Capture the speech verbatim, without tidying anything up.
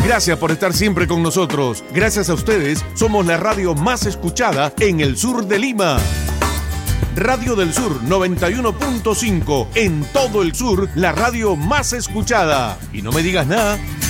Gracias por estar siempre con nosotros. Gracias a ustedes, somos la radio más escuchada en el sur de Lima. Radio del Sur noventa y uno punto cinco. En todo el sur, la radio más escuchada. Y no me digas nada,